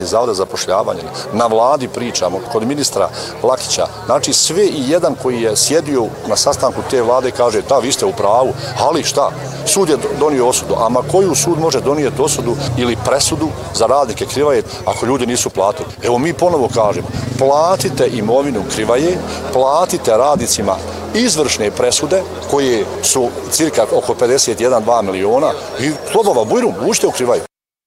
Zavoda za zapošljavanje, na vladi pričamo, kod ministra Lakića, znači sve i jedan koji je sjedio na sastanku te vlade kaže da, vi ste u pravu, ali šta? Sud je donio osudu, a koju sud može donijeti osudu ili presudu za radnike Krivaje ako ljudi nisu platili? Evo mi ponovo kažemo, platite imovinu Krivaje, platite radnicima izvršne presude koje su cirka oko 51-2 miliona i slobova bujrum, uđite u Krivaju.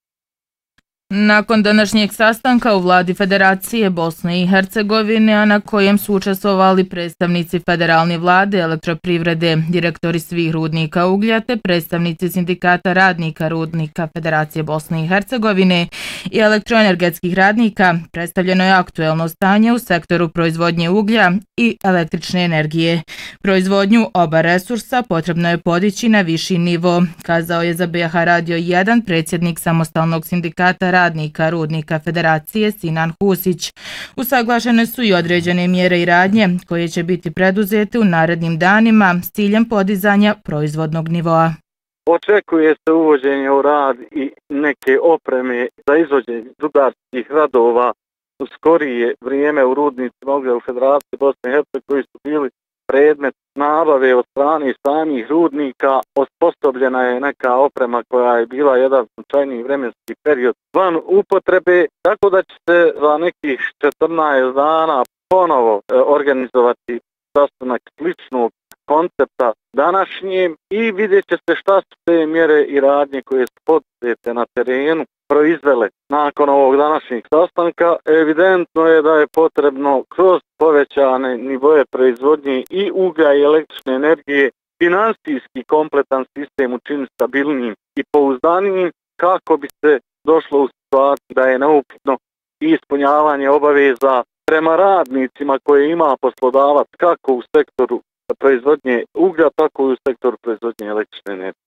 Nakon današnjeg sastanka u vladi Federacije Bosne i Hercegovine, a na kojem su učestvovali predstavnici federalne vlade, elektroprivrede, direktori svih rudnika uglja te predstavnici sindikata radnika rudnika Federacije Bosne i Hercegovine i elektroenergetskih radnika, predstavljeno je aktuelno stanje u sektoru proizvodnje uglja i električne energije. Proizvodnju oba resursa potrebno je podići na viši nivo, kazao je za BH Radio 1 predsjednik samostalnog sindikata radnika rudnika Federacije Sinan Husić. Usaglašene su i određene mjere i radnje koje će biti preduzete u narednim danima s ciljem podizanja proizvodnog nivoa. Očekuje se uvođenje u rad i neke opreme za izvođenje rudarskih radova u skorije vrijeme u rudnicima uglja u Federaciji Bosne i Hercegovine koji su bili predmet nabave od strane samih rudnika. Osposobljena je neka oprema koja je bila jedan značajniji vremenski period van upotrebe, tako da će se za nekih 14 dana ponovo organizovati sastanak sličnog koncepta današnjem i vidjet će se šta su te mjere i radnje koje su poduzete na terenu proizvele nakon ovog današnjeg sastanka. Evidentno je da je potrebno kroz povećane nivoje proizvodnje i uglja i električne energije finansijski kompletan sistem učiniti stabilnim i pouzdanijim kako bi se došlo u situaciju da je neupitno ispunjavanje obaveza prema radnicima koje ima poslodavac kako u sektoru proizvodnje uglja, tako i u sektoru proizvodnje električne energije.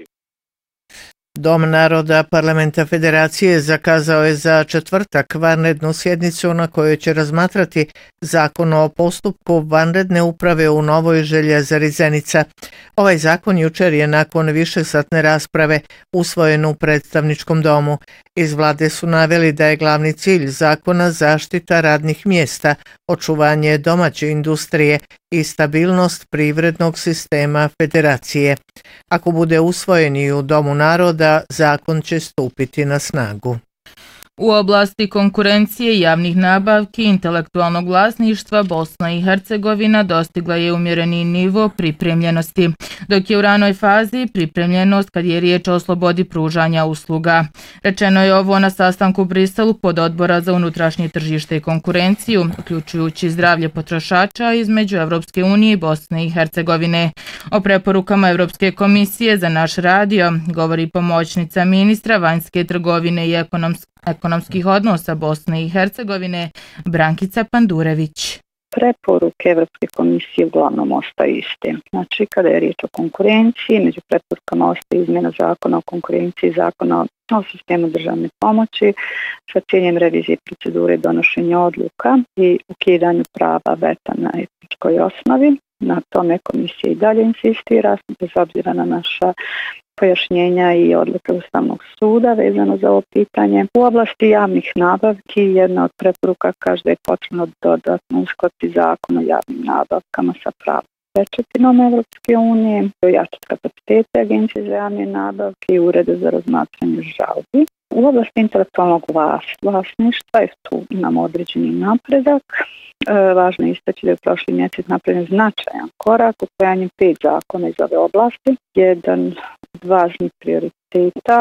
Dom naroda Parlamenta Federacije zakazao je za četvrtak vanrednu sjednicu na kojoj će razmatrati zakon o postupku vanredne uprave u Novoj Željezari Zenica. Ovaj zakon jučer je nakon višesatne rasprave usvojen u predstavničkom domu. Iz vlade su naveli da je glavni cilj zakona zaštita radnih mjesta, očuvanje domaće industrije i stabilnost privrednog sistema Federacije. Ako bude usvojen i u Domu naroda, zakon će stupiti na snagu. U oblasti konkurencije javnih nabavki i intelektualnog vlasništva Bosna i Hercegovina dostigla je umjereni nivo pripremljenosti, dok je u ranoj fazi pripremljenost kad je riječ o slobodi pružanja usluga. Rečeno je ovo na sastanku u Briselu pod odbora za unutrašnje tržište i konkurenciju, uključujući zdravlje potrošača između Evropske unije i Bosne i Hercegovine. O preporukama Europske komisije za naš radio govori pomoćnica ministra vanjske trgovine i ekonomskih odnosa Bosne i Hercegovine Brankica Pandurević. Preporuke Evropske komisije uglavnom ostaju iste. Znači, kada je riječ o konkurenciji, među preporukama ostaje izmjena zakona o konkurenciji, zakona o sistemu državne pomoći sa ciljem revizije procedure donošenja odluka i ukidanju prava veta na etičkoj osnovi. Na tome komisija i dalje insistira, bez obzira na naša pojašnjenja i odluke Ustavnog suda vezano za ovo pitanje. U oblasti javnih nabavki jedna od preporuka kaže da je potrebno dodatno uskladiti zakon o javnim nabavkama sa pravnom pečatinom Evropske unije, ojačati kapacitete Agencije za javne nabavke i urede za razmatranje žalbi. U oblasti intelektualnog vlasništva tu imamo određeni napredak. Važno je istaći da je prošli mjesec napravljen značajan korak u usvajanju 5 zakona iz ove oblasti. Jedan od važnih prioriteta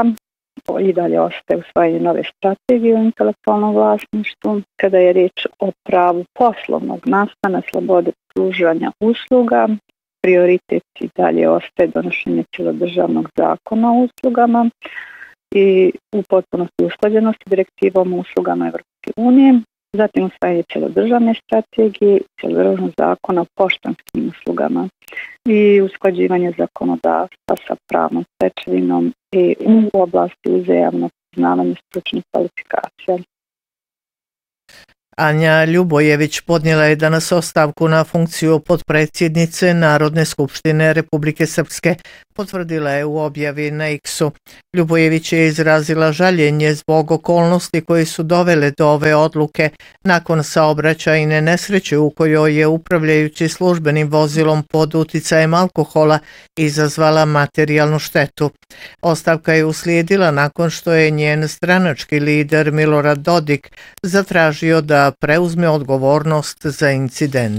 i dalje ostaje usvajanje nove strategije u intelektualnom vlasništvu. Kada je riječ o pravu poslovnog nastana, slobode pružanja usluga, prioritet i dalje ostaje donošenje cjelodržavnog zakona o uslugama i u potpunosti usklađenosti direktivom o uslugama Evropske unije. Zatim usvajanje cjelodržavne strategije, cjelodržavnog zakona o poštanskim uslugama i usklađivanje zakonodavstva sa pravnom stečevinom i u oblasti uzajamnog priznavanja stručnih kvalifikacija. Anja Ljubojević podnijela je danas ostavku na funkciju potpredsjednice Narodne skupštine Republike Srpske, potvrdila je u objavi na X-u. Ljubojević je izrazila žaljenje zbog okolnosti koje su dovele do ove odluke nakon saobraćajne nesreće u kojoj je upravljajući službenim vozilom pod uticajem alkohola izazvala materijalnu štetu. Ostavka je uslijedila nakon što je njen stranački lider Milorad Dodik zatražio da preuzme odgovornost za incident.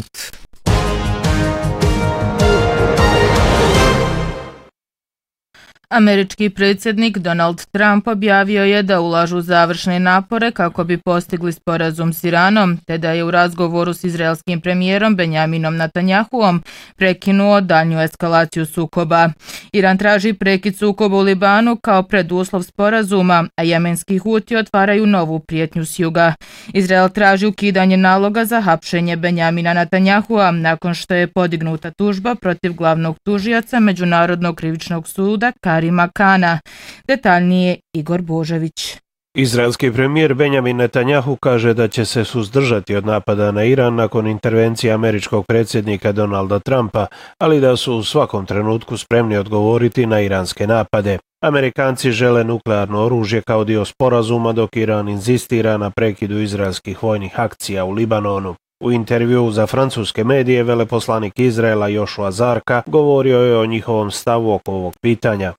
Američki predsjednik Donald Trump objavio je da ulažu završne napore kako bi postigli sporazum s Iranom, te da je u razgovoru s izraelskim premijerom Benjaminom Netanjahuom prekinuo daljnju eskalaciju sukoba. Iran traži prekid sukoba u Libanu kao preduslov sporazuma, a jemenski Huti otvaraju novu prijetnju s juga. Izrael traži ukidanje naloga za hapšenje Benjamina Netanjahua nakon što je podignuta tužba protiv glavnog tužioca Međunarodnog krivičnog suda Karima Kana. Detaljnije Igor Božović. Izraelski premijer Benjamin Netanjahu kaže da će se suzdržati od napada na Iran nakon intervencije američkog predsjednika Donalda Trumpa, ali da su u svakom trenutku spremni odgovoriti na iranske napade. Amerikanci žele nuklearno oružje kao dio sporazuma, dok Iran inzistira na prekidu izraelskih vojnih akcija u Libanonu. U intervjuu za francuske medije veleposlanik Izraela Joshua Zarka govorio je o njihovom stavu oko ovog pitanja.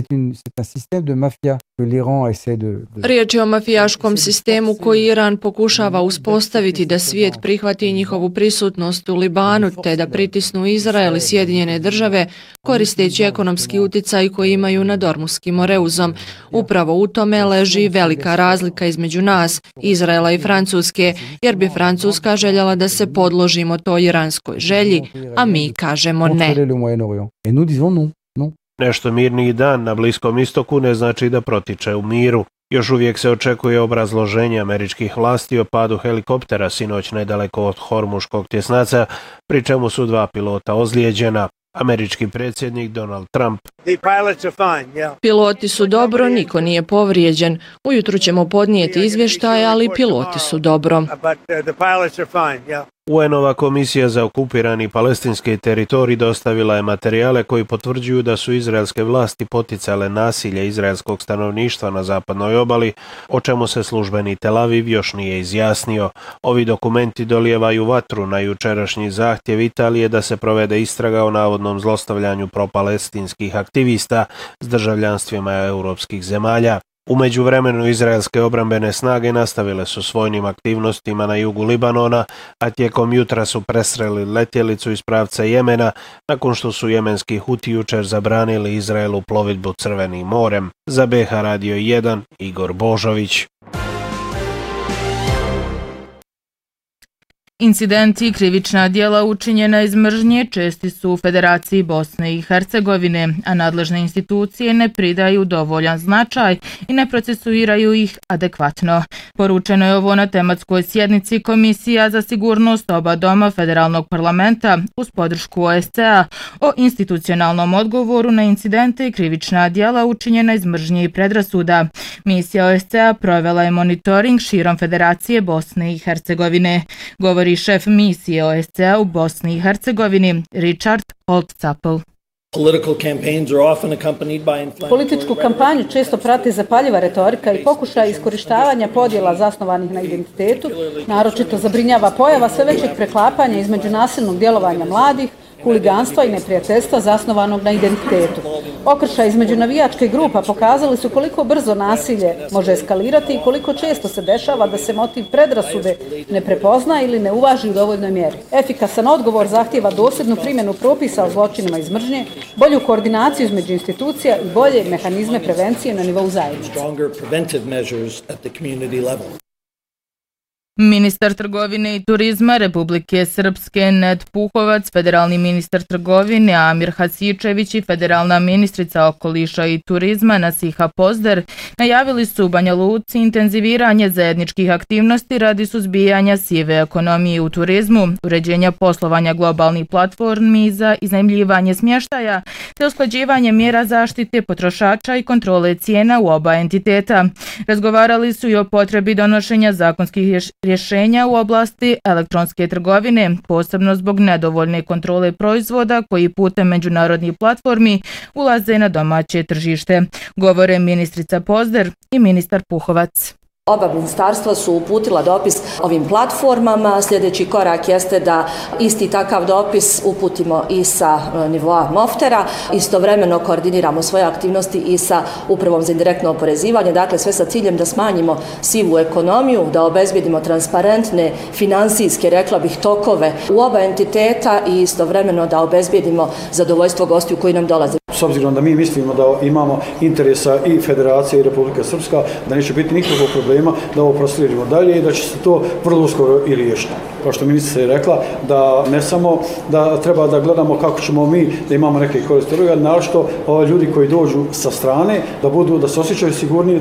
Riječ je o mafijaškom sistemu koji Iran pokušava uspostaviti da svijet prihvati njihovu prisutnost u Libanu te da pritisnu Izrael i Sjedinjene države koristeći ekonomski uticaj koji imaju nad Ormuskim Moreuzom. Upravo u tome leži velika razlika između nas, Izraela i Francuske, jer bi Francuska željela da se podložimo toj iranskoj želji, a mi kažemo ne. Nešto mirniji dan na Bliskom istoku ne znači da protiče u miru. Još uvijek se očekuje obrazloženje američkih vlasti o padu helikoptera sinoć nedaleko od Hormuškog tjesnaca, pri čemu su 2 pilota ozlijeđena. Američki predsjednik Donald Trump. Piloti su dobro, niko nije povrijeđen. Ujutru ćemo podnijeti izvještaje, ali piloti su dobro. UN-ova komisija za okupirani palestinski teritorij dostavila je materijale koji potvrđuju da su izraelske vlasti poticale nasilje izraelskog stanovništva na zapadnoj obali, o čemu se službeni Tel Aviv još nije izjasnio. Ovi dokumenti dolijevaju vatru na jučerašnji zahtjev Italije da se provede istraga o navodnom zlostavljanju propalestinskih aktivista s državljanstvima europskih zemalja. U međuvremenu izraelske obrambene snage nastavile su s vojnim aktivnostima na jugu Libanona, a tijekom jutra su presreli letjelicu iz pravca Jemena nakon što su jemenski Huti jučer zabranili Izraelu plovidbu Crvenim morem. Za BH Radio 1 Igor Božović. Incidenti i krivična djela učinjena iz mržnje česti su u Federaciji Bosne i Hercegovine, a nadležne institucije ne pridaju dovoljan značaj i ne procesuiraju ih adekvatno. Poručeno je ovo na tematskoj sjednici Komisija za sigurnost oba doma Federalnog parlamenta uz podršku OSCE-a o institucionalnom odgovoru na incidente i krivična djela učinjena iz mržnje i predrasuda. Misija OSCE-a provela je monitoring širom Federacije Bosne i Hercegovine. Govori šef misije OSCE-a u Bosni i Hercegovini Richard Holtzappel. Političku kampanju često prati zapaljiva retorika i pokušaj iskorištavanja podjela zasnovanih na identitetu, naročito zabrinjava pojava sve većeg preklapanja između nasilnog djelovanja mladih, huliganstva i neprijateljstva zasnovanog na identitetu. Okršaj između navijačkih grupa pokazali su koliko brzo nasilje može eskalirati i koliko često se dešava da se motiv predrasude ne prepozna ili ne uvaži u dovoljnoj mjeri. Efikasan odgovor zahtijeva dosljednu primjenu propisa o zločinima iz mržnje, bolju koordinaciju između institucija i bolje mehanizme prevencije na nivou zajednice. Ministar trgovine i turizma Republike Srpske Ned Puhovac, federalni ministar trgovine Amir Hasičević i federalna ministrica okoliša i turizma Nasiha Pozder najavili su u Banja Luci intenziviranje zajedničkih aktivnosti radi suzbijanja sive ekonomije u turizmu, uređenja poslovanja globalnih platformi za iznajmljivanje smještaja te usklađivanje mjera zaštite potrošača i kontrole cijena u oba entiteta. Razgovarali su i o potrebi donošenja zakonskih rješenja u oblasti elektronske trgovine, posebno zbog nedovoljne kontrole proizvoda koji putem međunarodnih platformi ulaze na domaće tržište, govore ministrica Pozder i ministar Puhovac. Oba ministarstva su uputila dopis ovim platformama. Sljedeći korak jeste da isti takav dopis uputimo i sa nivoa Moftera. Istovremeno koordiniramo svoje aktivnosti i sa Upravom za indirektno oporezivanje. Dakle, sve sa ciljem da smanjimo sivu ekonomiju, da obezbjedimo transparentne finansijske, rekla bih, tokove u oba entiteta i istovremeno da obezbjedimo zadovoljstvo gostiju koji nam dolaze. S obzirom da mi mislimo da imamo interesa i Federacija i Republika Srpska, da neće biti nikakvog problema da ovo proslijedimo dalje i da će se to vrlo uskoro i riješiti. Kao što ministrica je rekla, da ne samo da treba da gledamo kako ćemo mi da imamo neke koriste, naročito ljudi koji dođu sa strane, da se osjećaju sigurniji.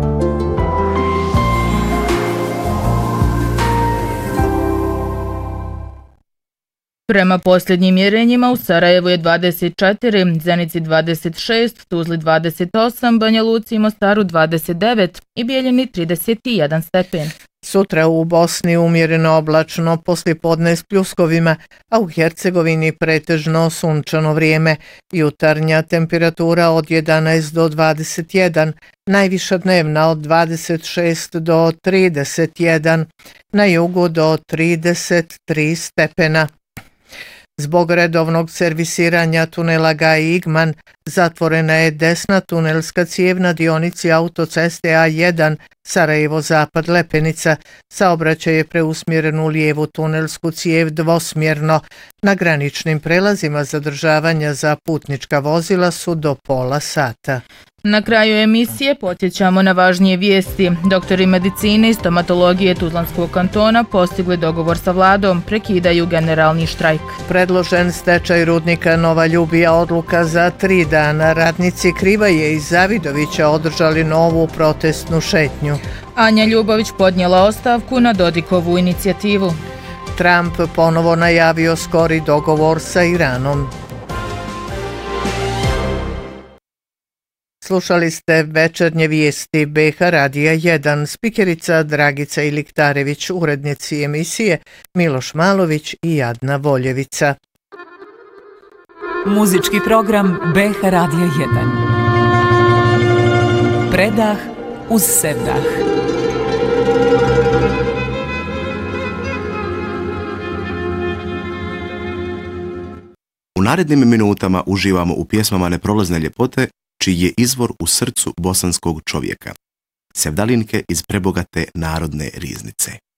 Prema posljednjim mjerenjima u Sarajevu je 24, Zenici 26, Tuzli 28, Banja Luci i Mostaru 29 i Bijeljini 31 stepen. Sutra u Bosni umjereno oblačno poslijepodne s pljuskovima, a u Hercegovini pretežno sunčano vrijeme. Jutarnja temperatura od 11 do 21, najviša dnevna od 26 do 31, na jugu do 33 stepena. Zbog redovnog servisiranja tunela Gaj-Igman zatvorena je desna tunelska cijev na dionici autoceste A1 Sarajevo-Zapad Lepenica. Saobraćaj je preusmjeren u lijevu tunelsku cijev dvosmjerno. Na graničnim prelazima zadržavanja za putnička vozila su do pola sata. Na kraju emisije podsjećamo na važnije vijesti. Doktori medicine i stomatologije Tuzlanskog kantona postigli dogovor sa vladom, prekidaju generalni štrajk. Predložen stečaj rudnika Nova Ljubija, odluka za 3 dana. Radnici Krivaje i Zavidovića održali novu protestnu šetnju. Anja Ljubović podnijela ostavku na Dodikovu inicijativu. Trump ponovo najavio skori dogovor sa Iranom. Slušali ste večernje vijesti BH Radija 1, spikerica Dragica Iliktarević, urednici emisije Miloš Malović i Jadna Voljevica. Muzički program BH Radija 1. Predah uz sevdah. U narednim minutama uživamo u pjesmama Neprolazne ljepote, čiji je izvor u srcu bosanskog čovjeka. Sevdalinke iz prebogate narodne riznice.